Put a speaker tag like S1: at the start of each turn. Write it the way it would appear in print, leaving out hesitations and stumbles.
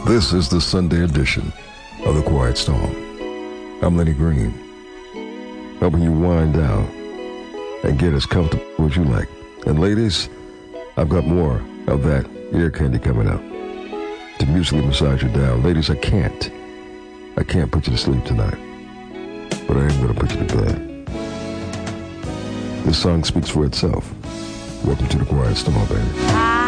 S1: This is the Sunday edition of The Quiet Storm. I'm Lenny Green, helping you wind down and get as comfortable as you like. And ladies, I've got more of that ear candy coming up to musically massage you down. Ladies, I can't put you to sleep tonight, but I am going to put you to bed. This song speaks for itself. Welcome to The Quiet Storm, baby.